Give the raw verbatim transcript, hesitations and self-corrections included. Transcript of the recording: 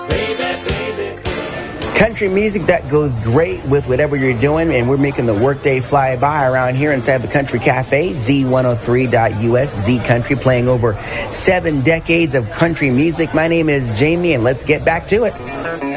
Country music that goes great with whatever you're doing, and we're making the workday fly by around here inside the Country Cafe, Z one oh three dot U S, Z Country, playing over seven decades of country music. My name is Jamie, and let's get back to it.